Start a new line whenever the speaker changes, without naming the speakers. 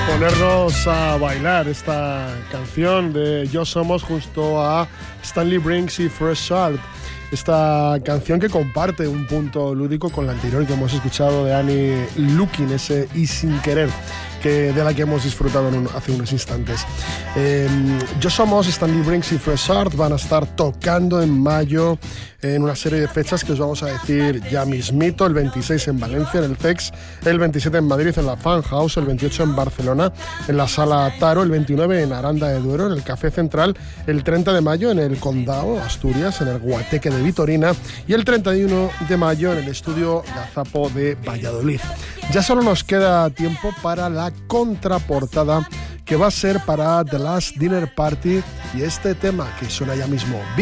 Ponernos a bailar esta canción de Yo Somos junto a Stanley Brinks y Fresh Start. Esta canción que comparte un punto lúdico con la anterior que hemos escuchado de Annie Looking, ese Y Sin Querer, de la que hemos disfrutado hace unos instantes. Yo Somos, Stanley Brinks y Fresh Start van a estar tocando en mayo en una serie de fechas que os vamos a decir ya mismito. El 26 en Valencia, en el CEX, el 27 en Madrid, en la Fan House, el 28 en Barcelona, en la Sala Taro, el 29 en Aranda de Duero, en el Café Central, el 30 de mayo en el Condado, Asturias, en el Guateque de Vitorina, y el 31 de mayo en el Estudio Gazapo de Valladolid. Ya solo nos queda tiempo para la contraportada, que va a ser para The Last Dinner Party, y este tema que suena ya mismo.